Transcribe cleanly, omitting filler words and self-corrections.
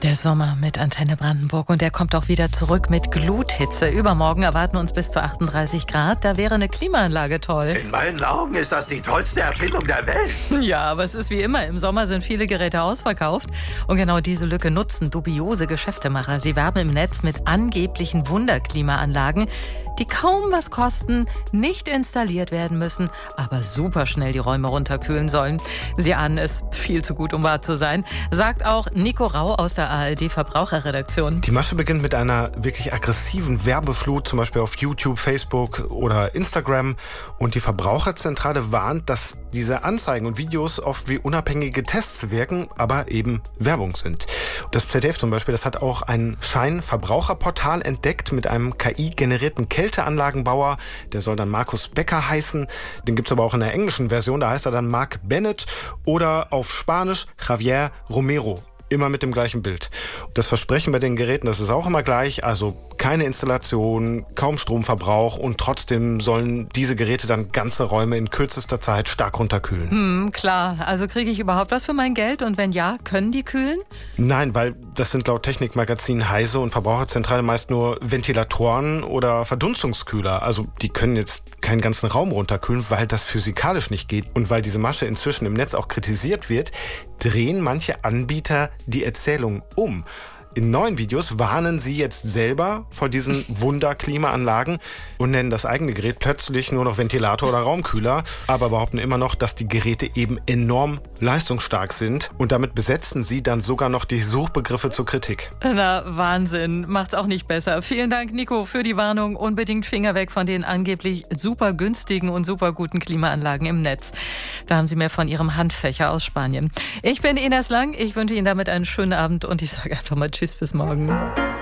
Der Sommer mit Antenne Brandenburg und der kommt auch wieder zurück mit Gluthitze. Übermorgen erwarten uns bis zu 38 Grad. Da wäre eine Klimaanlage toll. In meinen Augen ist das die tollste Erfindung der Welt. Ja, aber es ist wie immer. Im Sommer sind viele Geräte ausverkauft. Und genau diese Lücke nutzen dubiose Geschäftemacher. Sie werben im Netz mit angeblichen Wunderklimaanlagen, die kaum was kosten, nicht installiert werden müssen, aber super schnell die Räume runterkühlen sollen. Sie ahnen es viel zu gut, um wahr zu sein, sagt auch Nico Rau aus der ARD-Verbraucherredaktion. Die Masche beginnt mit einer wirklich aggressiven Werbeflut, zum Beispiel auf YouTube, Facebook oder Instagram. Und die Verbraucherzentrale warnt, dass diese Anzeigen und Videos oft wie unabhängige Tests wirken, aber eben Werbung sind. Das ZDF zum Beispiel, das hat auch ein Scheinverbraucherportal entdeckt mit einem KI-generierten Kälteanlagenbauer. Der soll dann Markus Becker heißen. Den gibt's aber auch in der englischen Version. Da heißt er dann Mark Bennett oder auf Spanisch Javier Romero. Immer mit dem gleichen Bild. Das Versprechen bei den Geräten, das ist auch immer gleich. Also keine Installation, kaum Stromverbrauch und trotzdem sollen diese Geräte dann ganze Räume in kürzester Zeit stark runterkühlen. Klar. Also kriege ich überhaupt was für mein Geld? Und wenn ja, können die kühlen? Nein, weil das sind laut Technikmagazin Heise und Verbraucherzentrale meist nur Ventilatoren oder Verdunstungskühler. Also die können jetzt keinen ganzen Raum runterkühlen, weil das physikalisch nicht geht. Und weil diese Masche inzwischen im Netz auch kritisiert wird, drehen manche Anbieter die Erzählung um. In neuen Videos warnen sie jetzt selber vor diesen Wunderklimaanlagen und nennen das eigene Gerät plötzlich nur noch Ventilator oder Raumkühler, aber behaupten immer noch, dass die Geräte eben enorm leistungsstark sind. Und damit besetzen sie dann sogar noch die Suchbegriffe zur Kritik. Na, Wahnsinn. Macht's auch nicht besser. Vielen Dank, Nico, für die Warnung. Unbedingt Finger weg von den angeblich super günstigen und super guten Klimaanlagen im Netz. Da haben Sie mehr von Ihrem Handfächer aus Spanien. Ich bin Ines Lang. Ich wünsche Ihnen damit einen schönen Abend und ich sage einfach mal Tschüss, bis morgen.